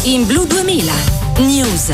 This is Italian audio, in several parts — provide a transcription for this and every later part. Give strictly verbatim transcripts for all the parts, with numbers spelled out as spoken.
In Blu duemila News.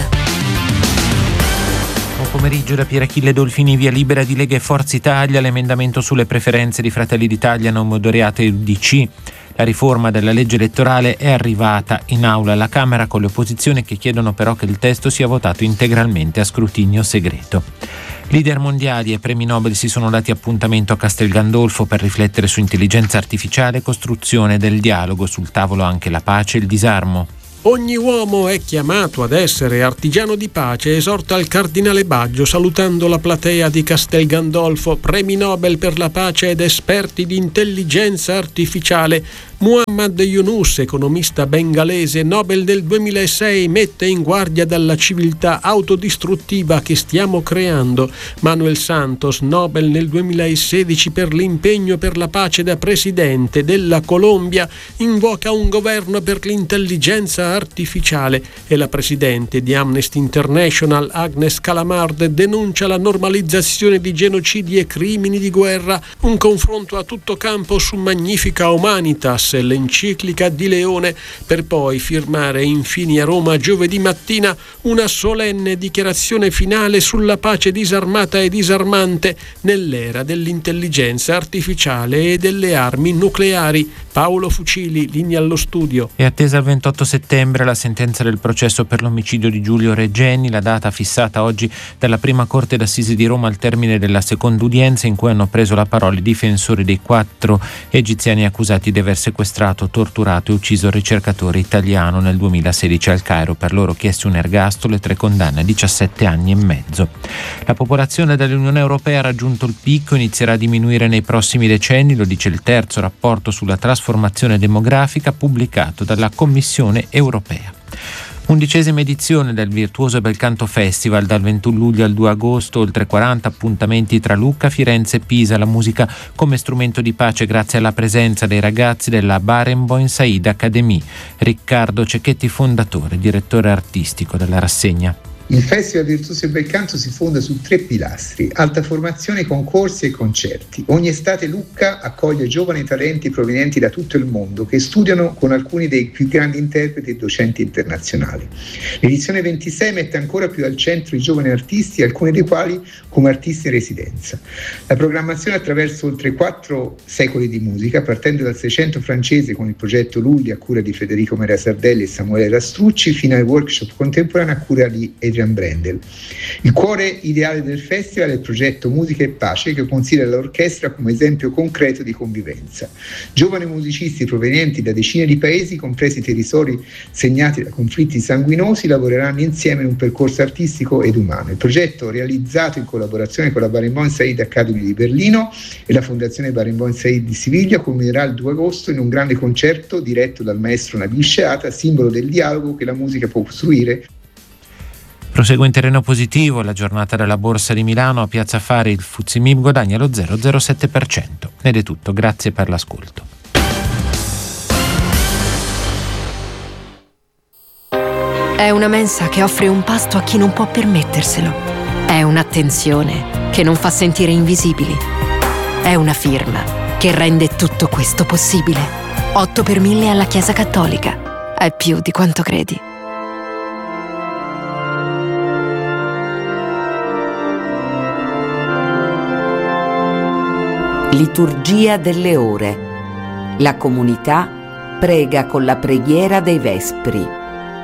Buon pomeriggio da Pierachille Dolfini, via libera di Lega e Forza Italia, l'emendamento sulle preferenze di Fratelli d'Italia, non moderato e U D C. La riforma della legge elettorale è arrivata in aula alla Camera con le opposizioni che chiedono però che il testo sia votato integralmente a scrutinio segreto. Leader mondiali e premi Nobel si sono dati appuntamento a Castel Gandolfo per riflettere su intelligenza artificiale e costruzione del dialogo, sul tavolo anche la pace e il disarmo. Ogni uomo è chiamato ad essere artigiano di pace, esorta il cardinale Baggio salutando la platea di Castel Gandolfo, premi Nobel per la pace ed esperti di intelligenza artificiale. Muhammad Yunus, economista bengalese, Nobel del duemilasei, mette in guardia dalla civiltà autodistruttiva che stiamo creando. Manuel Santos, Nobel nel duemilasedici per l'impegno per la pace da presidente della Colombia, invoca un governo per l'intelligenza artificiale e la presidente di Amnesty International, Agnes Callamard, denuncia la normalizzazione di genocidi e crimini di guerra. Un confronto a tutto campo su Magnifica Humanitas, l'enciclica di Leone, per poi firmare infine a Roma giovedì mattina una solenne dichiarazione finale sulla pace disarmata e disarmante nell'era dell'intelligenza artificiale e delle armi nucleari. Paolo Fucili, linea allo studio. È attesa il ventotto settembre la sentenza del processo per l'omicidio di Giulio Regeni, la data fissata oggi dalla prima corte d'assise di Roma al termine della seconda udienza, in cui hanno preso la parola i difensori dei quattro egiziani accusati di aver sequestrato, torturato e ucciso il ricercatore italiano nel duemilasedici al Cairo. Per loro chiesti un ergastolo e tre condanne a diciassette anni e mezzo. La popolazione dell'Unione Europea ha raggiunto il picco e inizierà a diminuire nei prossimi decenni, lo dice il terzo rapporto sulla trasformazione demografica pubblicato dalla Commissione europea. Undicesima edizione del Virtuoso Belcanto Festival, dal ventuno luglio al due agosto, oltre quaranta appuntamenti tra Lucca, Firenze e Pisa, la musica come strumento di pace grazie alla presenza dei ragazzi della Barenboim Said Academy. Riccardo Cecchetti, fondatore, direttore artistico della rassegna. Il Festival Virtuoso Belcanto si fonda su tre pilastri: alta formazione, concorsi e concerti. Ogni estate Lucca accoglie giovani talenti provenienti da tutto il mondo che studiano con alcuni dei più grandi interpreti e docenti internazionali. L'edizione ventisei mette ancora più al centro i giovani artisti, alcuni dei quali come artisti in residenza. La programmazione attraverso oltre quattro secoli di musica, partendo dal Seicento francese con il progetto Lulli a cura di Federico Maria Sardelli e Samuele Rastrucci, fino ai workshop contemporanei a cura di Adrian Brendel. Il cuore ideale del festival è il progetto Musica e Pace, che considera l'orchestra come esempio concreto di convivenza. Giovani musicisti provenienti da decine di paesi, compresi i territori segnati da conflitti sanguinosi, lavoreranno insieme in un percorso artistico ed umano. Il progetto, realizzato in collaborazione con la Barenboim Said Academy di Berlino e la Fondazione Barenboim Said di Siviglia, culminerà il due agosto in un grande concerto diretto dal maestro Nabil Sheata, simbolo del dialogo che la musica può costruire. Prosegue in terreno positivo la giornata della Borsa di Milano. A Piazza Affari il F T S E M I B guadagna lo zero virgola zero sette per cento. Ed è tutto, grazie per l'ascolto. È una mensa che offre un pasto a chi non può permetterselo. È un'attenzione che non fa sentire invisibili. È una firma che rende tutto questo possibile. otto per mille alla Chiesa Cattolica. È più di quanto credi. Liturgia delle ore. La comunità prega con la preghiera dei Vespri.